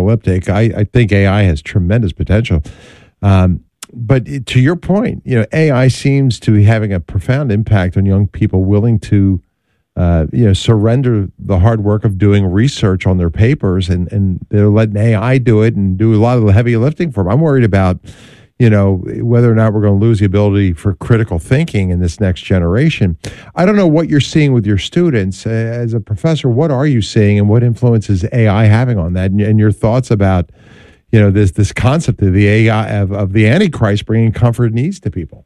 apocalyptic. I think AI has tremendous potential. But to your point, AI seems to be having a profound impact on young people willing to, surrender the hard work of doing research on their papers, and they're letting AI do it and do a lot of the heavy lifting for them. I'm worried about, whether or not we're going to lose the ability for critical thinking in this next generation. I don't know what you're seeing with your students. As a professor, what are you seeing, and what influence is AI having on that? And your thoughts about, this concept of the AI, of the Antichrist bringing comfort and ease to people.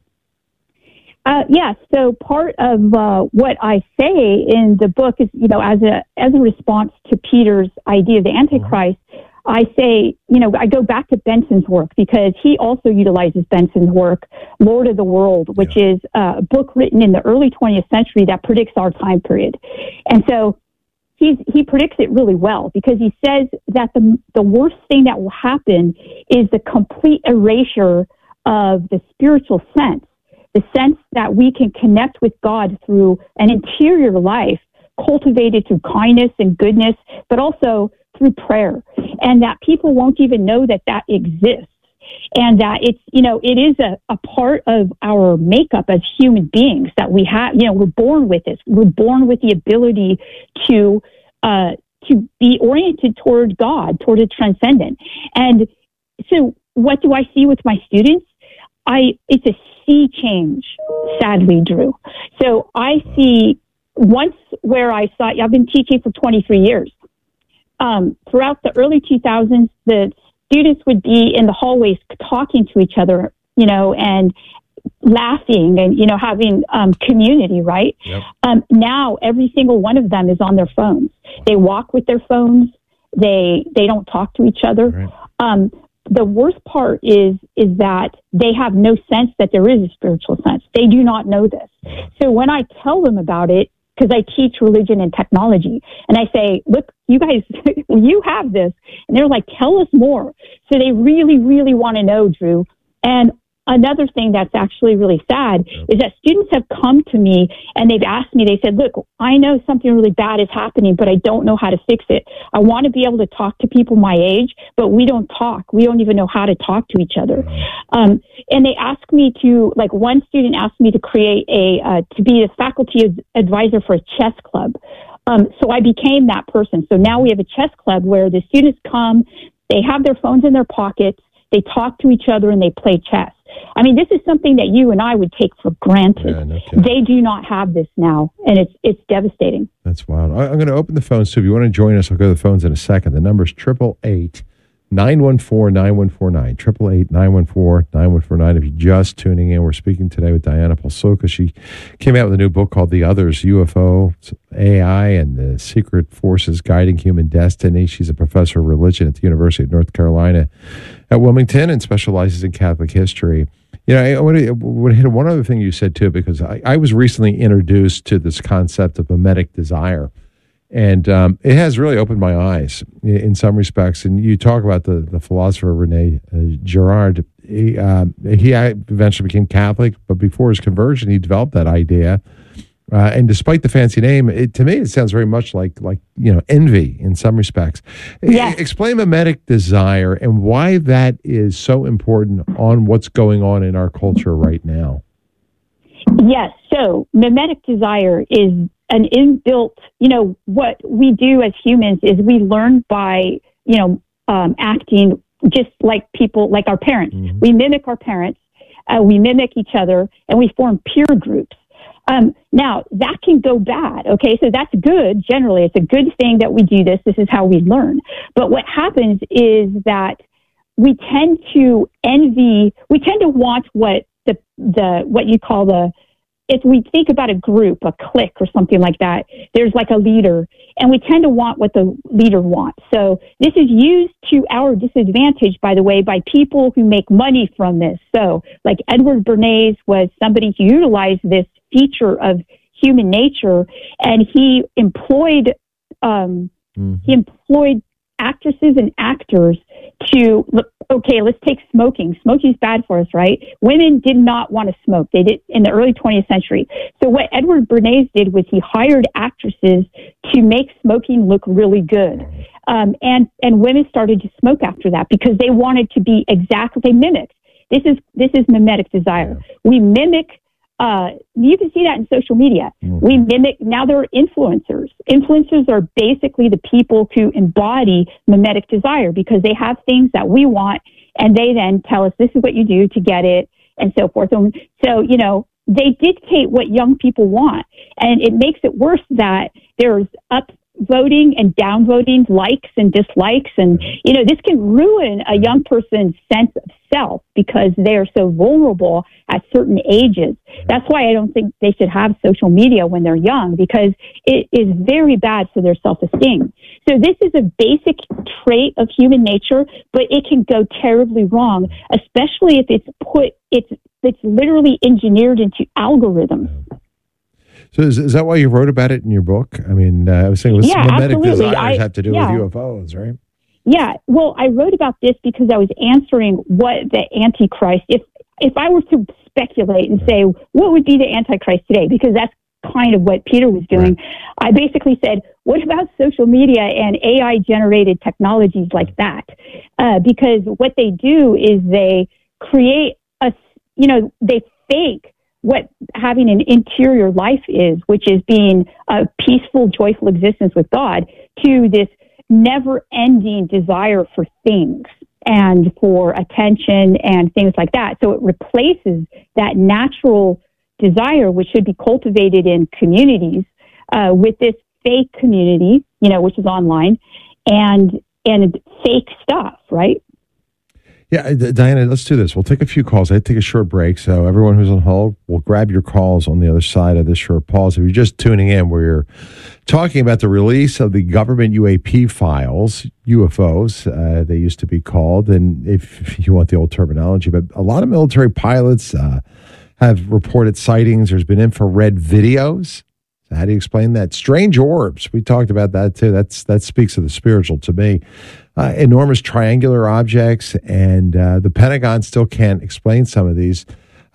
So part of what I say in the book is, as a response to Peter's idea of the Antichrist, I say, I go back to Benson's work, because he also utilizes Benson's work, Lord of the World, which is a book written in the early 20th century that predicts our time period. And so he predicts it really well, because he says that the worst thing that will happen is the complete erasure of the spiritual sense, the sense that we can connect with God through an interior life cultivated through kindness and goodness, but also through prayer, and that people won't even know that exists, and that it is a part of our makeup as human beings, that we have, we're born with this. We're born with the ability to be oriented toward God, toward the transcendent. And so what do I see with my students? It's a sea change, sadly, Drew. So I see once where I saw, I've been teaching for 23 years. Throughout the early 2000s, the students would be in the hallways talking to each other, and laughing and, having community, right? Yep. Now, every single one of them is on their phones. They walk with their phones. They don't talk to each other. Right. The worst part is that they have no sense that there is a spiritual sense. They do not know this. So when I tell them about it, because I teach religion and technology, and I say, look, you guys, you have this. And they're like, tell us more. So they really, really want to know, Drew. And another thing that's actually really sad is that students have come to me and they've asked me, they said, look, I know something really bad is happening, but I don't know how to fix it. I want to be able to talk to people my age, but we don't talk. We don't even know how to talk to each other. And they asked me to, like, one student asked me to create to be a faculty advisor for a chess club. So I became that person. So now we have a chess club where the students come, they have their phones in their pockets, they talk to each other, and they play chess. I mean, this is something that you and I would take for granted. Yeah, no kidding. They do not have this now, and it's devastating. That's wild. I'm going to open the phones, so if you want to join us, I'll go to the phones in a second. The number is 888-914-9149, 888-914-9149. If you're just tuning in, we're speaking today with Diana Pasulka. She came out with a new book called The Others, UFO, AI, and the Secret Forces Guiding Human Destiny. She's a professor of religion at the University of North Carolina at Wilmington and specializes in Catholic history. I want to hit one other thing you said, too, because I was recently introduced to this concept of mimetic desire. And it has really opened my eyes in some respects. And you talk about the philosopher Rene Girard. He eventually became Catholic, but before his conversion, he developed that idea. And despite the fancy name, to me, it sounds very much like envy in some respects. Yes. Explain mimetic desire and why that is so important on what's going on in our culture right now. Yes. So mimetic desire is an inbuilt, what we do as humans is we learn by, acting just like people, like our parents. Mm-hmm. We mimic our parents, we mimic each other, and we form peer groups. Now, that can go bad, okay? So that's good, generally. It's a good thing that we do this. This is how we learn. But what happens is that we tend to want what what you call if we think about a group, a clique or something like that, there's like a leader, and we tend to want what the leader wants. So this is used to our disadvantage, by the way, by people who make money from this. So like Edward Bernays was somebody who utilized this feature of human nature, and he employed actresses and actors to, okay, let's take smoking. Smoking's bad for us, right? Women did not want to smoke. They did in the early 20th century. So what Edward Bernays did was he hired actresses to make smoking look really good. And women started to smoke after that because they wanted to be exactly, they mimicked. This is mimetic desire. We mimic, you can see that in social media. We mimic, now there are influencers. Influencers are basically the people who embody mimetic desire because they have things that we want and they then tell us this is what you do to get it and so forth. And so, you know, they dictate what young people want. And it makes it worse that there's upvoting and downvoting, likes and dislikes. And, you know, this can ruin a young person's sense of self because they are so vulnerable at certain ages. That's why I don't think they should have social media when they're young, because it is very bad for their self-esteem. So this is a basic trait of human nature, but it can go terribly wrong, especially if it's literally engineered into algorithms. So is that why you wrote about it in your book? I mean, I was saying mimetic desires have to do with UFOs, right? Yeah. Well, I wrote about this because I was answering what the Antichrist, if I were to speculate and say, what would be the Antichrist today? Because that's kind of what Peter was doing. Right. I basically said, what about social media and AI-generated technologies like that? Because what they do is they create they fake what having an interior life is, which is being a peaceful, joyful existence with God, to this never-ending desire for things and for attention and things like that. So it replaces that natural desire, which should be cultivated in communities, with this fake community, which is online, and fake stuff, right? Yeah, Diana, let's do this. We'll take a few calls. I take a short break, so everyone who's on hold, we'll grab your calls on the other side of this short pause. If you're just tuning in, we're talking about the release of the government UAP files, UFOs, they used to be called, and if you want the old terminology, but a lot of military pilots have reported sightings. There's been infrared videos. So how do you explain that? Strange orbs. We talked about that too. That speaks of the spiritual to me. Enormous triangular objects, and the Pentagon still can't explain some of these.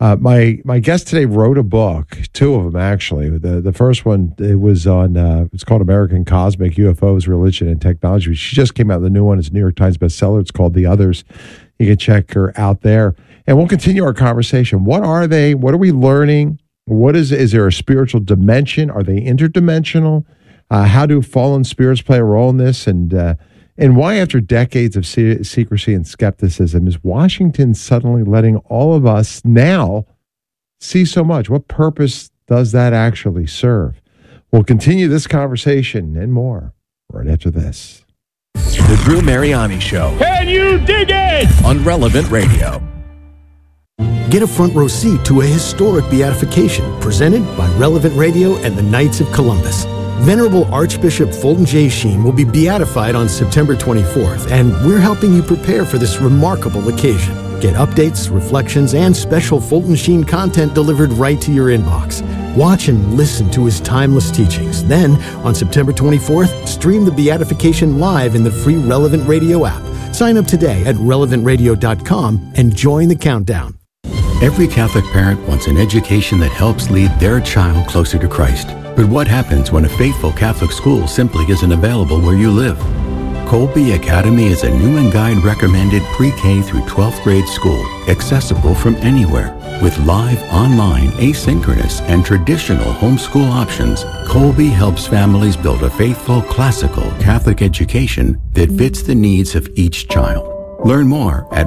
My guest today wrote a book, two of them actually. The first one, it was on, it's called American Cosmic UFOs, Religion, and Technology. She just came out with a new one. It's a New York Times bestseller. It's called The Others. You can check her out there. And we'll continue our conversation. What are they? What are we learning? Is there a spiritual dimension? Are they interdimensional? How do fallen spirits play a role in this? And why, after decades of secrecy and skepticism, is Washington suddenly letting all of us now see so much? What purpose does that actually serve? We'll continue this conversation and more right after this. The Drew Mariani Show. Can you dig it? On Relevant Radio. Get a front row seat to a historic beatification presented by Relevant Radio and the Knights of Columbus. Venerable Archbishop Fulton J. Sheen will be beatified on September 24th, and we're helping you prepare for this remarkable occasion. Get updates, reflections, and special Fulton Sheen content delivered right to your inbox. Watch and listen to his timeless teachings. Then, on September 24th, stream the beatification live in the free Relevant Radio app. Sign up today at relevantradio.com and join the countdown. Every Catholic parent wants an education that helps lead their child closer to Christ. But what happens when a faithful Catholic school simply isn't available where you live? Colby Academy is a new and guide recommended pre-K through 12th grade school, accessible from anywhere. With live, online, asynchronous, and traditional homeschool options, Colby helps families build a faithful, classical Catholic education that fits the needs of each child. Learn more at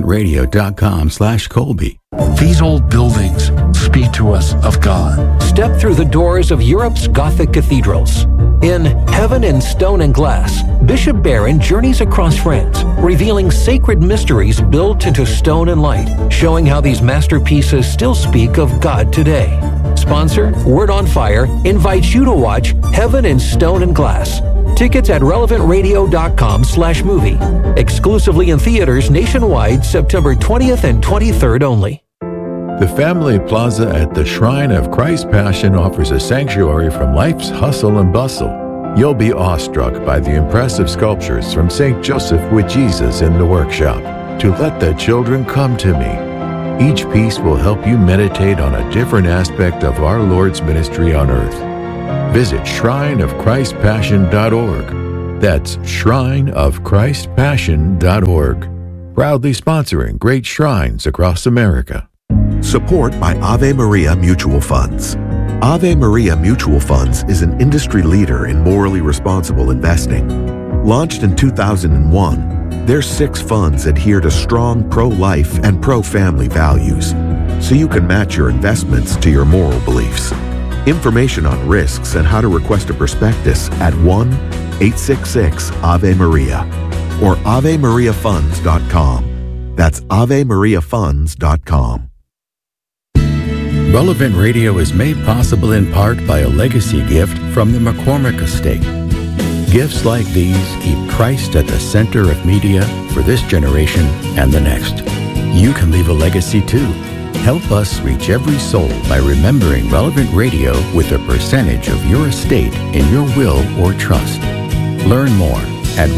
relevantradio.com/Colby. These old buildings speak to us of God. Step through the doors of Europe's Gothic cathedrals. In Heaven in Stone and Glass, Bishop Barron journeys across France, revealing sacred mysteries built into stone and light, showing how these masterpieces still speak of God today. Sponsor, Word on Fire, invites you to watch Heaven in Stone and Glass. Tickets at relevantradio.com/movie. Exclusively in theaters nationwide, September 20th and 23rd only. The Family Plaza at the Shrine of Christ's Passion offers a sanctuary from life's hustle and bustle. You'll be awestruck by the impressive sculptures from St. Joseph with Jesus in the workshop, To Let the Children Come to Me. Each piece will help you meditate on a different aspect of our Lord's ministry on earth. Visit shrineofchristpassion.org. That's shrineofchristpassion.org. Proudly sponsoring great shrines across America. Support by Ave Maria Mutual Funds. Ave Maria Mutual Funds is an industry leader in morally responsible investing. Launched in 2001, their 6 funds adhere to strong pro-life and pro-family values, so you can match your investments to your moral beliefs. Information on risks and how to request a prospectus at 1-866-AVE-MARIA or AveMariaFunds.com. That's AveMariaFunds.com. Relevant Radio is made possible in part by a legacy gift from the McCormick Estate. Gifts like these keep Christ at the center of media for this generation and the next. You can leave a legacy too. Help us reach every soul by remembering Relevant Radio with a percentage of your estate in your will or trust. Learn more at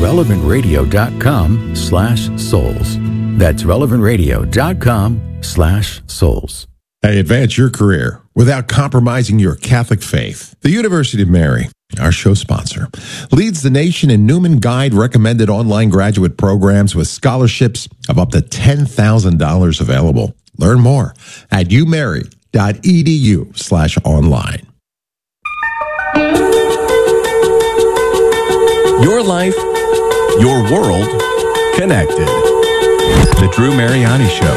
relevantradio.com/souls. That's relevantradio.com/souls. Hey, advance your career without compromising your Catholic faith. The University of Mary, our show sponsor, leads the nation in Newman Guide recommended online graduate programs with scholarships of up to $10,000 available. Learn more at umary.edu/online. Your life, your world, connected. The Drew Mariani Show.